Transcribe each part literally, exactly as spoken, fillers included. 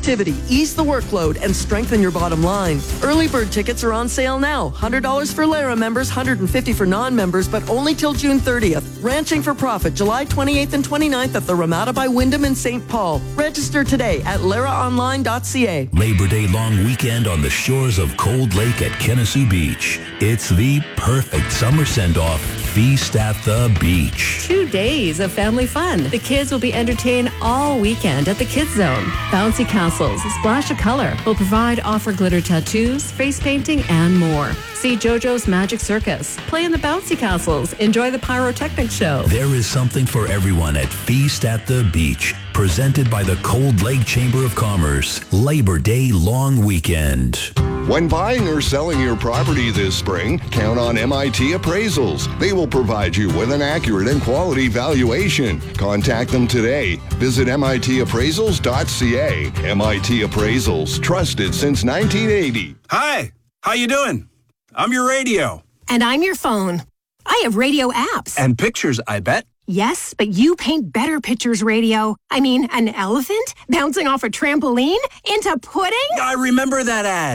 productivity, ease the workload, and strengthen your bottom line. Early bird tickets are on sale now. one hundred dollars for Lara members, one hundred fifty dollars for non-members, but only till June thirtieth. Ranching for Profit, July twenty-eighth and twenty-ninth at the Ramada by Wyndham in Saint Paul. Register today at lara online dot c a. Labor Day long weekend on the shores of Cold Lake at Kennesaw Beach. It's the perfect summer send-off. Feast at the beach. Two days of family fun. The kids will be entertained all weekend at the Kids Zone. Bouncy castles, a splash of color will provide offer glitter tattoos, face painting, and more. See JoJo's Magic Circus. Play in the bouncy castles. Enjoy the pyrotechnic show. There is something for everyone at Feast at the Beach. Presented by the Cold Lake Chamber of Commerce. Labor Day long weekend. When buying or selling your property this spring, count on M I T Appraisals. They will provide you with an accurate and quality valuation. Contact them today. Visit M I T appraisals dot c a. M I T Appraisals, trusted since nineteen eighty. Hi, how you doing? I'm your radio. And I'm your phone. I have radio apps. And pictures, I bet. Yes, but you paint better pictures, radio. I mean, an elephant bouncing off a trampoline into pudding? I remember that ad.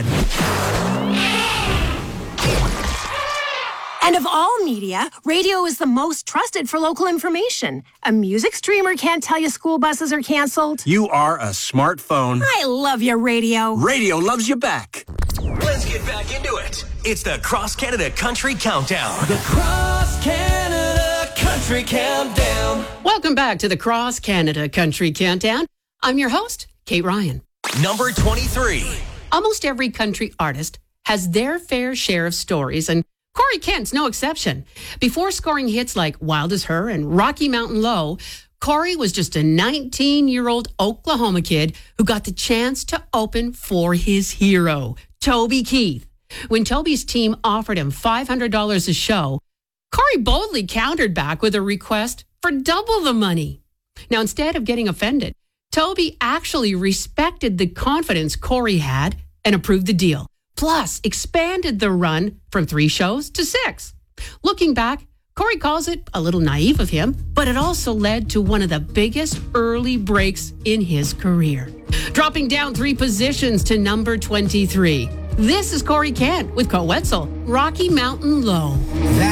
And of all media, radio is the most trusted for local information. A music streamer can't tell you school buses are canceled. You are a smartphone. I love your radio. Radio loves you back. Let's get back into it. It's the Cross Canada Country Countdown. The Cross Canada Country Countdown. Welcome back to the Cross Canada Country Countdown. I'm your host, Kate Ryan. Number twenty-three. Almost every country artist has their fair share of stories, and Corey Kent's no exception. Before scoring hits like Wild as Her and Rocky Mountain Low, Corey was just a nineteen-year-old Oklahoma kid who got the chance to open for his hero, Toby Keith. When Toby's team offered him five hundred dollars a show, Corey boldly countered back with a request for double the money. Now, instead of getting offended, Toby actually respected the confidence Corey had and approved the deal, plus expanded the run from three shows to six. Looking back, Corey calls it a little naive of him, but it also led to one of the biggest early breaks in his career. Dropping down three positions to number twenty-three. This is Corey Kent with Coe Wetzel, Rocky Mountain Low.